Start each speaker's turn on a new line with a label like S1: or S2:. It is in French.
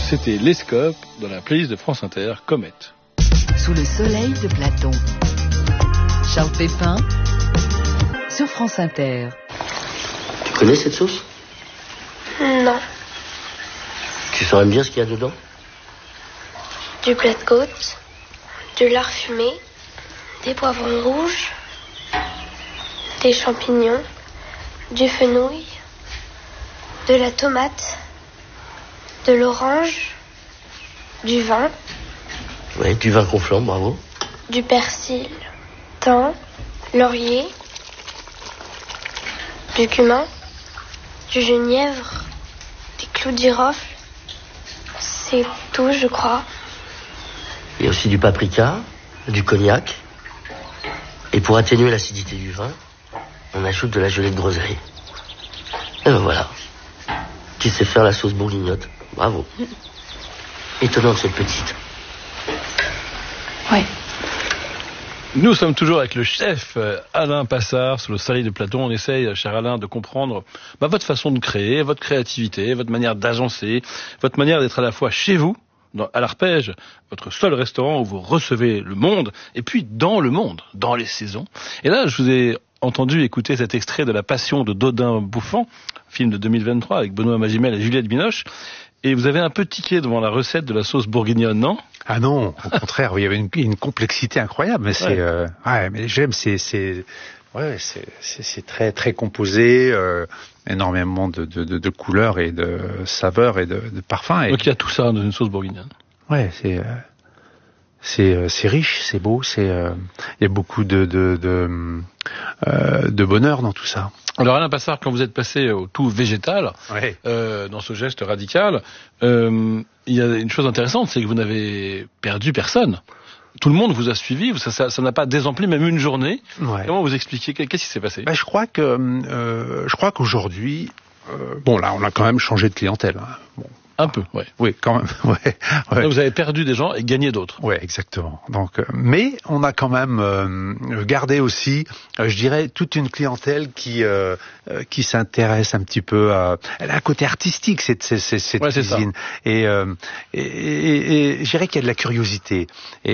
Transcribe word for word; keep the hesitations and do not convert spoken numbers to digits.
S1: C'était l'Escope dans la playlist de France Inter, Comète.
S2: Sous le soleil de Platon. Charles Pépin sur France Inter.
S3: Tu connais cette sauce?
S4: Non.
S3: Tu saurais me dire ce qu'il y a dedans?
S4: Du plat de côte, du lard fumé, des poivrons rouges, des champignons, du fenouil, de la tomate, de l'orange, du vin.
S3: Oui, du vin conflant, bravo.
S4: Du persil, thym, laurier, du cumin, du genièvre, des clous de girofle. C'est tout, je crois.
S3: Il y a aussi du paprika, du cognac. Et pour atténuer l'acidité du vin, on ajoute de la gelée de groseille. Et ben voilà. Qui sait faire la sauce bourguignotte. Bravo. Étonnante cette petite.
S2: Oui.
S1: Nous sommes toujours avec le chef Alain Passard sous le soleil de Platon. On essaye, cher Alain, de comprendre bah, votre façon de créer, votre créativité, votre manière d'agencer, votre manière d'être à la fois chez vous, dans, à l'Arpège, votre seul restaurant où vous recevez le monde, et puis dans le monde, dans les saisons. Et là, je vous ai entendu écouter cet extrait de La Passion de Dodin Bouffant, film de deux mille vingt-trois avec Benoît Magimel et Juliette Binoche. Et vous avez un peu tiqué devant la recette de la sauce bourguignonne, non?
S5: Ah non, au contraire, il y avait une, une complexité incroyable. Mais c'est, ouais. Euh, ouais, mais j'aime, c'est, c'est, ouais, c'est, c'est, c'est très, très composé, euh, énormément de, de, de, de couleurs et de saveurs et de, de parfums. Et...
S1: Donc il y a tout ça dans une sauce bourguignonne.
S5: Ouais, c'est, euh, c'est, c'est riche, c'est beau, c'est, euh, il y a beaucoup de, de, de, euh, de bonheur dans tout ça.
S1: Alors Alain Passard, quand vous êtes passé au tout végétal,
S5: ouais.
S1: euh, dans ce geste radical, euh, il y a une chose intéressante, c'est que vous n'avez perdu personne. Tout le monde vous a suivi, ça, ça, ça n'a pas désempli même une journée.
S5: Ouais.
S1: Comment vous expliquez? Qu'est-ce qui s'est passé?
S5: Ben, je crois que, euh, je crois qu'aujourd'hui, euh, bon là, on a quand même changé de clientèle. Hein. Bon.
S1: Un peu, ouais.
S5: Oui, quand même. Ouais, ouais.
S1: Donc vous avez perdu des gens et gagné d'autres.
S5: Ouais, exactement. Donc, euh, mais on a quand même euh, gardé aussi, euh, je dirais, toute une clientèle qui euh, euh, qui s'intéresse un petit peu à. Elle a un côté artistique cette cette, cette
S1: ouais,
S5: cuisine. Et, euh, et, et, et je dirais qu'il y a de la curiosité. Et